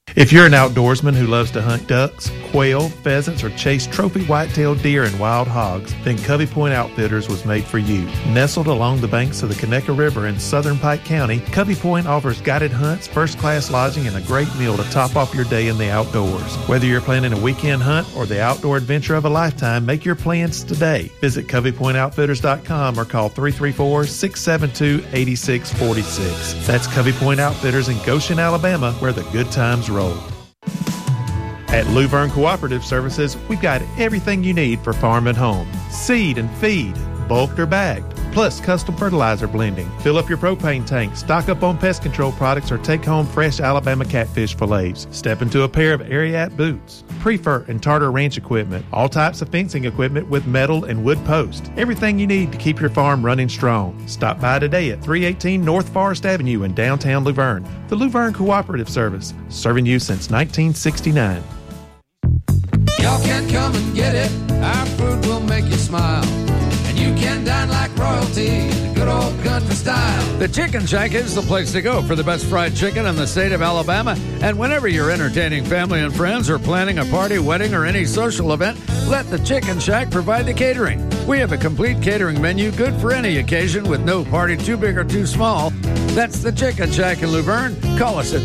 If you're an outdoorsman who loves to hunt ducks, quail, pheasants, or chase trophy white-tailed deer and wild hogs, then Covey Point Outfitters was made for you. Nestled along the banks of the Conecuh River in southern Pike County, Covey Point offers guided hunts, first-class lodging, and a great meal to top off your day in the outdoors. Whether you're planning a weekend hunt or the outdoor adventure of a lifetime, make your plans today. Visit CoveyPointOutfitters.com or call 334-672-8646. That's Covey Point Outfitters in Goshen, Alabama, where the good times roll. At Luverne Cooperative Services, we've got everything you need for farm and home. Seed and feed, bulked or bagged, plus custom fertilizer blending. Fill up your propane tank, stock up on pest control products, or take home fresh Alabama catfish fillets. Step into a pair of Ariat boots, Prefer and Tartar Ranch equipment, all types of fencing equipment with metal and wood posts. Everything you need to keep your farm running strong. Stop by today at 318 North Forest Avenue in downtown Luverne. The Luverne Cooperative Service, serving you since 1969. Y'all can come and get it. Our food will make you smile. And you can dine like royalty, the good old country style. The Chicken Shack is the place to go for the best fried chicken in the state of Alabama. And whenever you're entertaining family and friends or planning a party, wedding, or any social event, let the Chicken Shack provide the catering. We have a complete catering menu good for any occasion with no party too big or too small. That's the Chicken Shack in Luverne. Call us at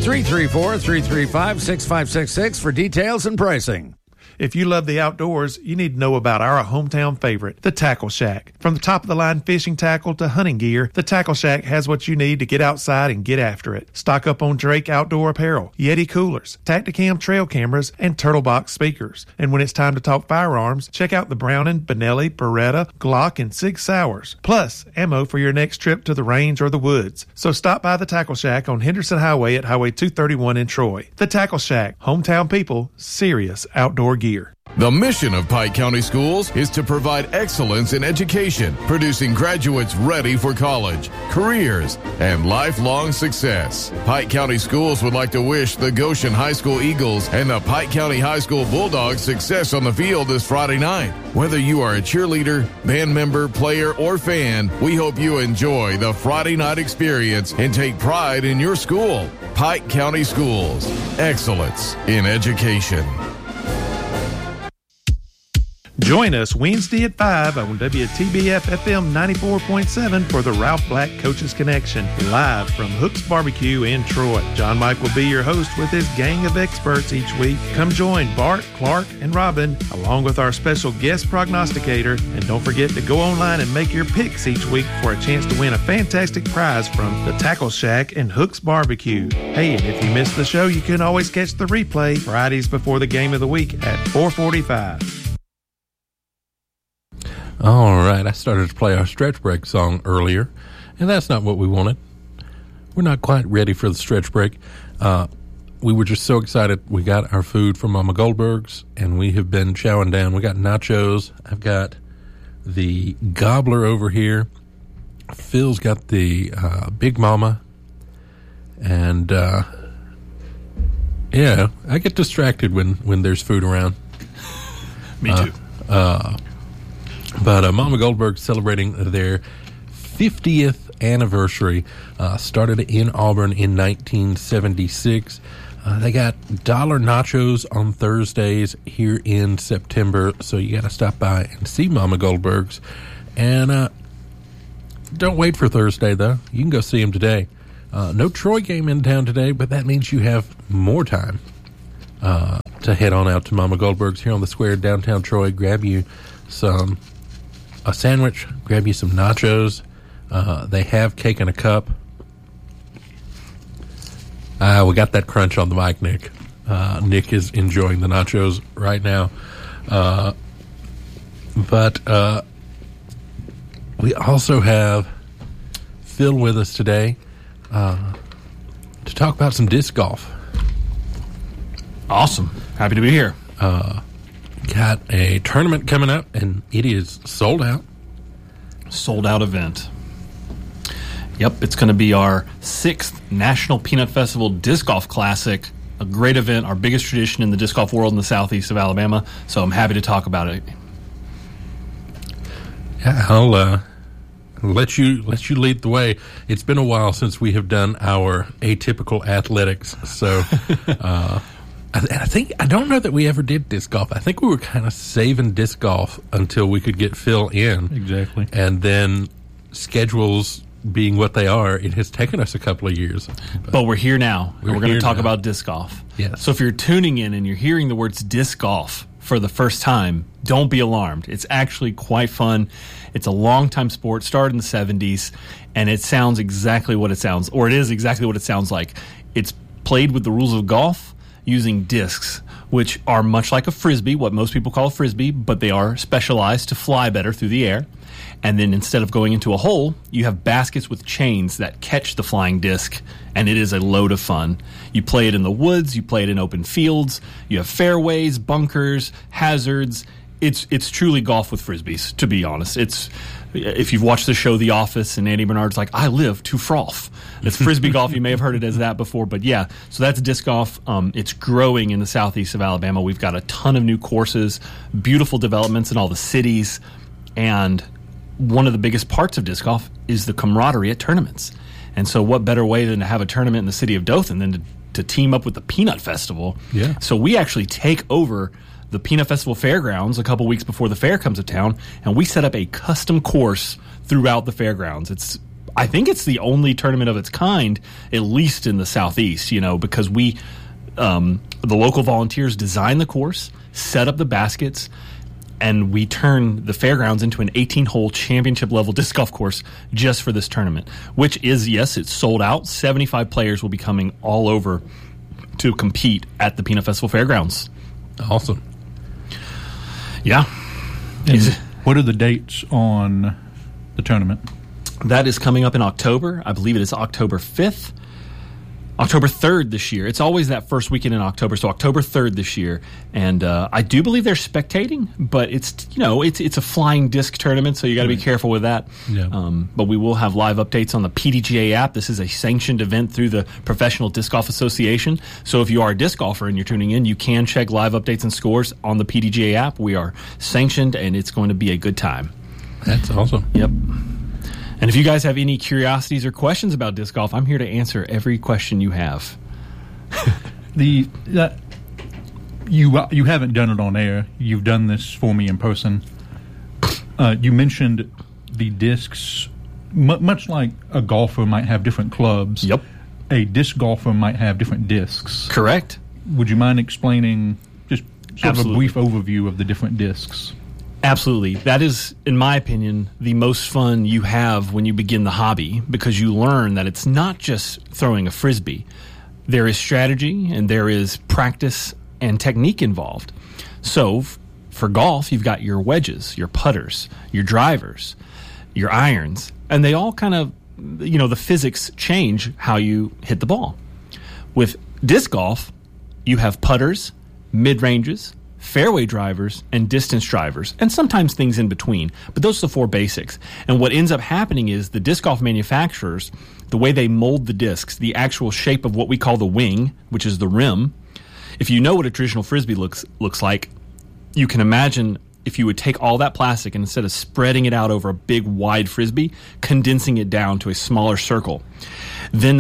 334-335-6566 for details and pricing. If you love the outdoors, you need to know about our hometown favorite, the Tackle Shack. From the top-of-the-line fishing tackle to hunting gear, the Tackle Shack has what you need to get outside and get after it. Stock up on Drake outdoor apparel, Yeti coolers, Tacticam trail cameras, and Turtle Box speakers. And when it's time to talk firearms, check out the Browning, Benelli, Beretta, Glock, and Sig Sauers. Plus, ammo for your next trip to the range or the woods. So stop by the Tackle Shack on Henderson Highway at Highway 231 in Troy. The Tackle Shack, hometown people, serious outdoor gear. The mission of Pike County Schools is to provide excellence in education, producing graduates ready for college, careers, and lifelong success. Pike County Schools would like to wish the Goshen High School Eagles and the Pike County High School Bulldogs success on the field this Friday night. Whether you are a cheerleader, band member, player, or fan, we hope you enjoy the Friday night experience and take pride in your school. Pike County Schools, excellence in education. Join us Wednesday at 5 on WTBF FM 94.7 for the Ralph Black Coaches Connection, live from Hook's Barbecue in Troy. John Mike will be your host with his gang of experts each week. Come join Bart, Clark, and Robin, along with our special guest prognosticator. And don't forget to go online and make your picks each week for a chance to win a fantastic prize from the Tackle Shack and Hook's Barbecue. Hey, and if you missed the show, you can always catch the replay Fridays before the game of the week at 4:45. All right, I started to play our stretch break song earlier, and that's not what we wanted. We're not quite ready for the stretch break. We were just so excited. We got our food from Mama Goldberg's, and we have been chowing down. We got nachos. I've got the gobbler over here. Phil's got the Big Mama. And, yeah, I get distracted when there's food around. Me too. But Mama Goldberg celebrating their 50th anniversary. Started in Auburn in 1976. They got dollar nachos on Thursdays here in September, so you got to stop by and see Mama Goldberg's. And don't wait for Thursday, though. You can go see them today. No Troy game in town today, but that means you have more time to head on out to Mama Goldberg's here on the square downtown Troy. Grab you a sandwich, grab you some nachos. They have cake in a cup. We got that crunch on the mic, Nick. Nick is enjoying the nachos right now. But we also have Phil with us today to talk about some disc golf. Awesome. Happy to be here. Got a tournament coming up, and it is sold out. Sold out event. Yep, it's going to be our 6th National Peanut Festival Disc Golf Classic. A great event, our biggest tradition in the disc golf world in the southeast of Alabama. So I'm happy to talk about it. Yeah, I'll let you lead the way. It's been a while since we have done our atypical athletics, so I don't know that we ever did disc golf. I think we were kind of saving disc golf until we could get Phil in. Exactly. And then schedules being what they are, it has taken us a couple of years. But we're here now, and we're going to talk now. about disc golf. Yes. So if you're tuning in and you're hearing the words disc golf for the first time, don't be alarmed. It's actually quite fun. It's a long-time sport, started in the 70s, and it sounds exactly what it sounds, or it is exactly what it sounds like. It's played with the rules of golf using discs, which are much like a frisbee, what most people call a frisbee, but they are specialized to fly better through the air. And then instead of going into a hole, you have baskets with chains that catch the flying disc, and it is a load of fun. You play it in the woods, you play it in open fields, you have fairways, bunkers, hazards. It's truly golf with frisbees, to be honest. It's if you've watched the show The Office and Andy Bernard's like, I live to froth. It's frisbee golf. You may have heard it as that before, but yeah. So that's disc golf. It's growing in the southeast of Alabama. We've got a ton of new courses, beautiful developments in all the cities, and one of the biggest parts of disc golf is the camaraderie at tournaments. And so what better way than to have a tournament in the city of Dothan than to team up with the Peanut Festival? Yeah. So we actually take over the Peanut Festival Fairgrounds a couple weeks before the fair comes to town, and we set up a custom course throughout the fairgrounds. I think it's the only tournament of its kind, at least in the southeast, because we, the local volunteers design the course, set up the baskets, and we turn the fairgrounds into an 18-hole championship-level disc golf course just for this tournament, which is, yes, it's sold out. 75 players will be coming all over to compete at the Peanut Festival Fairgrounds. Awesome. Yeah. What are the dates on the tournament? That is coming up in October. I believe it is October 5th. October 3rd this year. It's always that first weekend in October, so October 3rd this year. And I do believe they're spectating, but it's a flying disc tournament, so you got to be careful with that. Yeah. But we will have live updates on the PDGA app. This is a sanctioned event through the Professional Disc Golf Association. So if you are a disc golfer and you're tuning in, you can check live updates and scores on the PDGA app. We are sanctioned, and it's going to be a good time. That's awesome. Yep. And if you guys have any curiosities or questions about disc golf, I'm here to answer every question you have. You haven't done it on air. You've done this for me in person. You mentioned the discs, much like a golfer might have different clubs. Yep. A disc golfer might have different discs. Correct. Would you mind explaining just sort Absolutely. of a brief overview of the different discs? Absolutely. That is, in my opinion, the most fun you have when you begin the hobby, because you learn that it's not just throwing a frisbee. There is strategy and there is practice and technique involved. So for golf, you've got your wedges, your putters, your drivers, your irons, and they all kind of, the physics change how you hit the ball. With disc golf, you have putters, mid-ranges, fairway drivers, and distance drivers, and sometimes things in between. But those are the four basics. And what ends up happening is the disc golf manufacturers, the way they mold the discs, the actual shape of what we call the wing, which is the rim. If you know what a traditional frisbee looks like, you can imagine if you would take all that plastic and instead of spreading it out over a big wide frisbee, condensing it down to a smaller circle. Then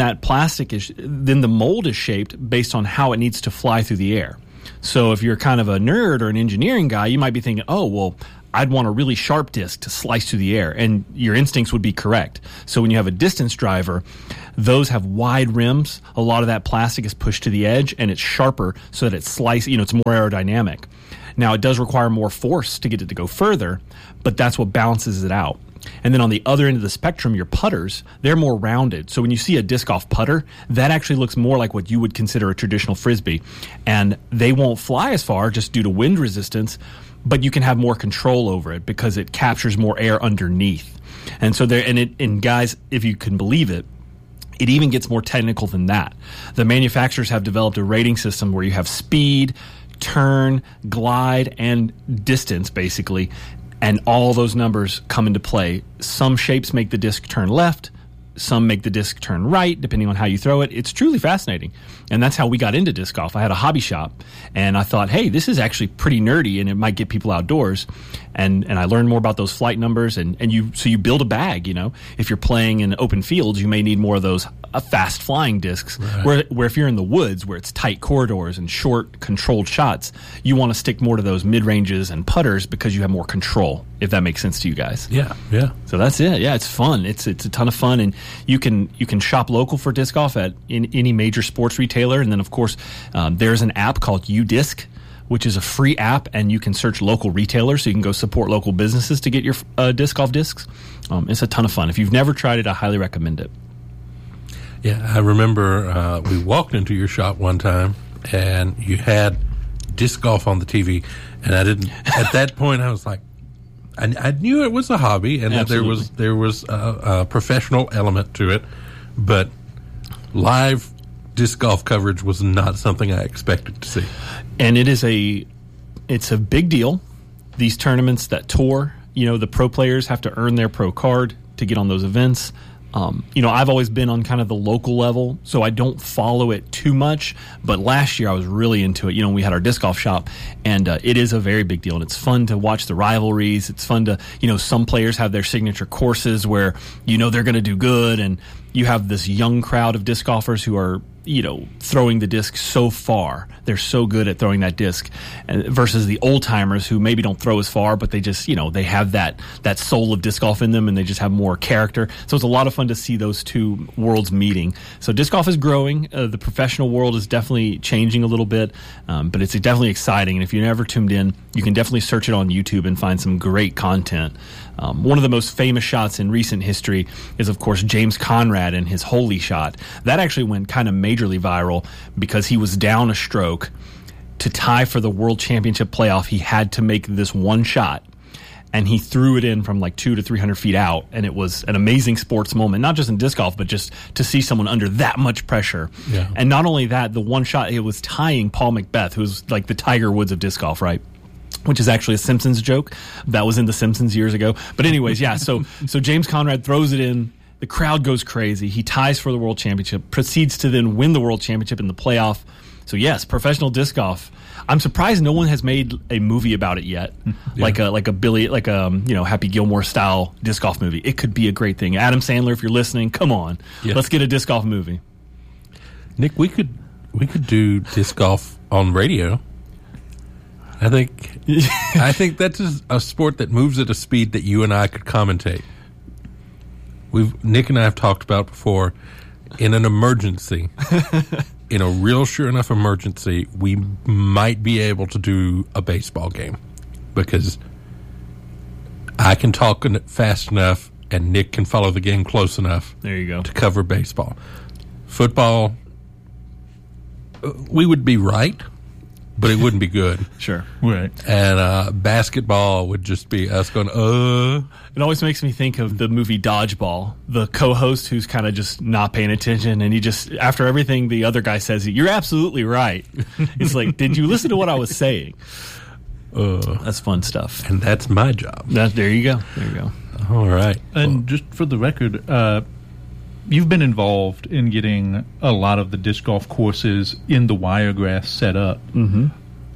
then the mold is shaped based on how it needs to fly through the air. So if you're kind of a nerd or an engineering guy, you might be thinking, oh, well, I'd want a really sharp disc to slice through the air. And your instincts would be correct. So when you have a distance driver, those have wide rims. A lot of that plastic is pushed to the edge, and it's sharper so that it slices, it's more aerodynamic. Now, it does require more force to get it to go further, but that's what balances it out. And then on the other end of the spectrum, your putters, they're more rounded. So when you see a disc golf putter, that actually looks more like what you would consider a traditional frisbee. And they won't fly as far just due to wind resistance, but you can have more control over it because it captures more air underneath. And so and guys, if you can believe it, it even gets more technical than that. The manufacturers have developed a rating system where you have speed, turn, glide, and distance, basically. And all those numbers come into play. Some shapes make the disc turn left, Some make the disc turn right, depending on how you throw it. It's truly fascinating. And that's how we got into disc golf. I had a hobby shop, and I thought, hey, this is actually pretty nerdy, and it might get people outdoors. And I learned more about those flight numbers, and you build a bag, you know. If you're playing in open fields, you may need more of those fast flying discs, right. where if you're in the woods, where it's tight corridors and short, controlled shots, you want to stick more to those mid-ranges and putters because you have more control, if that makes sense to you guys. Yeah. So that's it. Yeah, it's fun. It's a ton of fun, and you can shop local for disc golf at any major sports retailer, and then of course there's an app called UDisc, which is a free app, and you can search local retailers, so you can go support local businesses to get your disc golf discs. It's a ton of fun. If you've never tried it, I highly recommend it. Yeah, I remember we walked into your shop one time, and you had disc golf on the TV, and I didn't. At that point, I was like, I knew it was a hobby, and that there was a professional element to it, but live disc golf coverage was not something I expected to see. And it's a big deal. These tournaments that tour, you know, the pro players have to earn their pro card to get on those events. You know, I've always been on kind of the local level, so I don't follow it too much. But last year I was really into it. You know, we had our disc golf shop, and it is a very big deal. And it's fun to watch the rivalries. It's fun to, you know, some players have their signature courses where, you know, they're going to do good. And you have this young crowd of disc golfers who are, you know, throwing the disc so far. They're so good at throwing that disc, and versus the old timers who maybe don't throw as far, but they just, you know, they have that soul of disc golf in them, and they just have more character. So it's a lot of fun to see those two worlds meeting. So disc golf is growing. The professional world is definitely changing a little bit, but it's definitely exciting. And if you're never tuned in, you can definitely search it on YouTube and find some great content. One of the most famous shots in recent history is, of course, James Conrad and his holy shot. That actually went kind of majorly viral because he was down a stroke. To tie for the World Championship playoff, he had to make this one shot, and he threw it in from like 200 to 300 feet out, and it was an amazing sports moment, not just in disc golf, but just to see someone under that much pressure. Yeah. And not only that, the one shot, it was tying Paul Macbeth, who's like the Tiger Woods of disc golf, right? Which is actually a Simpsons joke. That was in The Simpsons years ago. But anyways, yeah, so James Conrad throws it in. The crowd goes crazy. He ties for the World Championship, proceeds to then win the World Championship in the playoff. So yes, professional disc golf. I'm surprised no one has made a movie about it yet, yeah. like a Happy Gilmore style disc golf movie. It could be a great thing. Adam Sandler, if you're listening, come on, Let's get a disc golf movie. Nick, we could do disc golf on radio. I think that's a sport that moves at a speed that you and I could commentate. Nick and I have talked about before, in an emergency, in a real sure enough emergency, we might be able to do a baseball game because I can talk fast enough and Nick can follow the game close enough. There you go. To cover baseball. Football, we would be right, but it wouldn't be good. Sure. Right. And basketball would just be us going, It always makes me think of the movie Dodgeball. The co-host who's kind of just not paying attention, and he just, after everything the other guy says, you're absolutely right. It's like, did you listen to what I was saying? That's fun stuff. And that's my job. There you go. All right. And just for the record, you've been involved in getting a lot of the disc golf courses in the Wiregrass set up. Mm-hmm.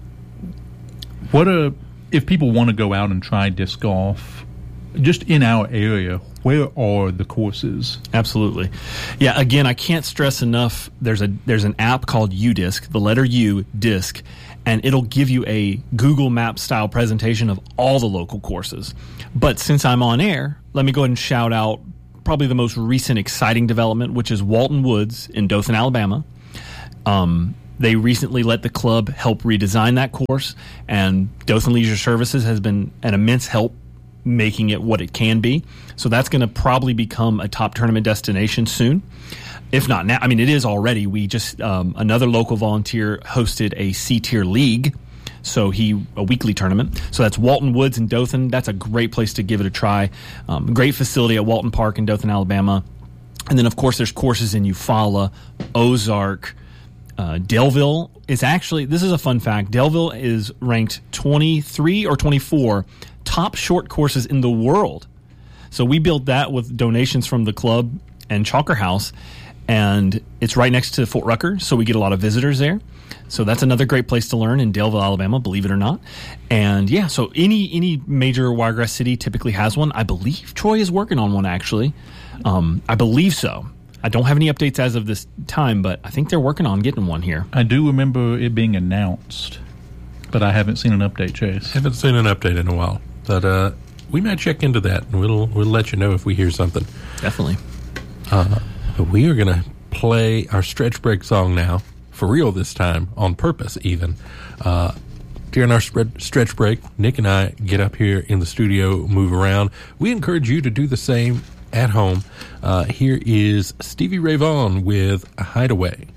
If people want to go out and try disc golf, just in our area, where are the courses? Absolutely. Yeah, again, I can't stress enough, there's an app called UDisc, the letter U, disc, and it'll give you a Google Maps style presentation of all the local courses. But since I'm on air, let me go ahead and shout out probably the most recent exciting development, which is Walton Woods in Dothan, Alabama. They recently let the club help redesign that course, and Dothan Leisure Services has been an immense help making it what it can be. So that's going to probably become a top tournament destination soon. If not now, I mean, it is already. We just, another local volunteer hosted a C-tier league, so a weekly tournament. So that's Walton Woods in Dothan. That's a great place to give it a try. Great facility at Walton Park in Dothan, Alabama. And then, of course, there's courses in Eufaula, Ozark, Delville is actually, this is a fun fact, Delville is ranked 23 or 24 top short courses in the world. So we built that with donations from the club, and Chalker House, and it's right next to Fort Rucker, so we get a lot of visitors there. So that's another great place to learn in Daleville, Alabama, believe it or not. And yeah, so any major Wiregrass city typically has one. I believe Troy is working on one, actually. I believe so. I don't have any updates as of this time, but I think they're working on getting one here. I do remember it being announced, but I haven't seen an update, Chase. Haven't seen an update in a while, but we might check into that, and we'll let you know if we hear something. Definitely. We are going to play our stretch break song now, for real this time, on purpose even. During our stretch break, Nick and I get up here in the studio, move around. We encourage you to do the same at home. Here is Stevie Ray Vaughan with Hideaway.